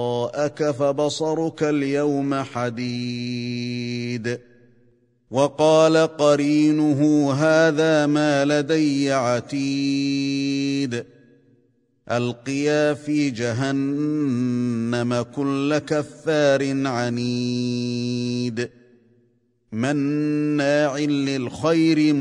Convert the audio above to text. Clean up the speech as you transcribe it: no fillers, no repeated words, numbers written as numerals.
فبصرك اليوم حديد وقال قرينه هذا ما لدي عتيد القيا في جهنم كل كفار عنيد مناع للخير